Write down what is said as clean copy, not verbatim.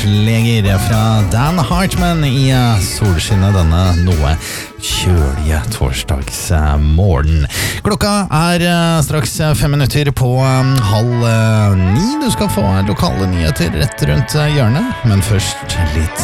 hjertesleger fra Dan Hartman i solskinnet denne noe kjølige torsdagsmorgen. Klokka straks 5 minutter på 8:30. Du skal få lokale nyheter rett rundt hjørnet, men først litt